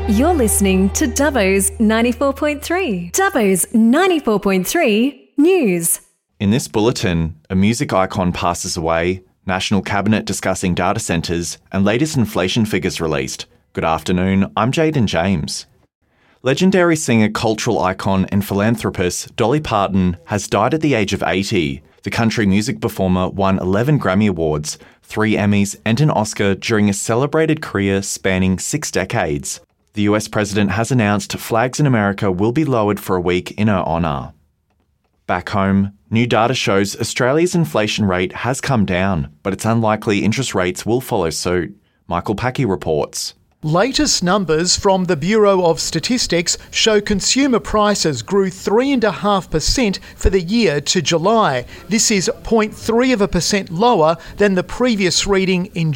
You're listening to Dubbo's 94.3. Dubbo's 94.3 News. In this bulletin, a music icon passes away, National Cabinet discussing data centres, and latest inflation figures released. Good afternoon, I'm Jaden James. Legendary singer, cultural icon and philanthropist Dolly Parton has died at the age of 80. The country music performer won 11 Grammy Awards, 3 Emmys and an Oscar during a celebrated career spanning 6 decades. The US president has announced flags in America will be lowered for a week in her honour. Back home, new data shows Australia's inflation rate has come down, but it's unlikely interest rates will follow suit. Michael Packy reports. Latest numbers from the Bureau of Statistics show consumer prices grew 3.5% for the year to July. This is 0.3% lower than the previous reading in